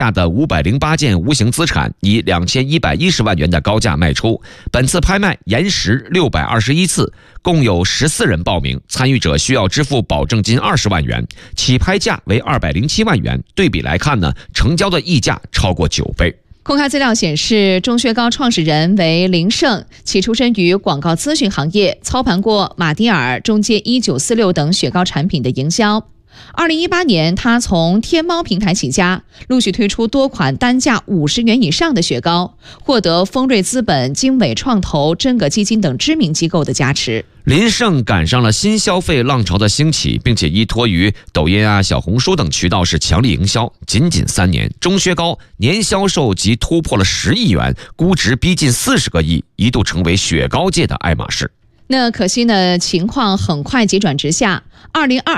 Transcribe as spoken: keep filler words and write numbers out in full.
下的五百零八件无形资产以两千一百一十万元的高价卖出。本次拍卖延时六百二十一次，共有十四人报名，参与者需要支付保证金二十万元，起拍价为二百零七万元。对比来看呢，成交的溢价超过九倍。 公开资料显示，钟薛高创始人为林胜，其出身于广告咨询行业，操盘过马迭尔、中街一九四六等雪糕产品的营销。二零一八年，他从天猫平台起家，陆续推出多款单价五十元以上的雪糕，获得丰瑞资本、经纬创投、真格基金等知名机构的加持。 林胜赶上了新消费浪潮的兴起，并且依托于抖音啊、小红书等渠道是强力营销。仅仅三年，钟薛高年销售即突破了十亿元，估值逼近四十个亿，一度成为雪糕界的爱马仕。 那可惜呢，情况很快急转直下。二零二